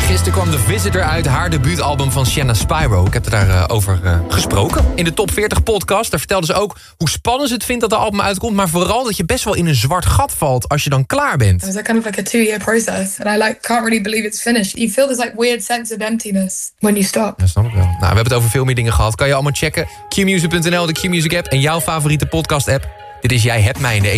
Gisteren kwam The Visitor uit, haar debuutalbum van Shanna Spyro. Ik heb er daarover gesproken in de Top 40 podcast. Daar vertelde ze ook hoe spannend ze het vindt dat de album uitkomt, maar vooral dat je best wel in een zwart gat valt als je dan klaar bent. It was kind of like a 2-year process, and I can't really believe it's finished. You feel this weird sense of emptiness when you stop. Dat snap ik wel. Nou, we hebben het over veel meer dingen gehad. Kan je allemaal checken. Qmusic.nl, de Qmusic app en jouw favoriete podcast app. Dit is Jij hebt mij in de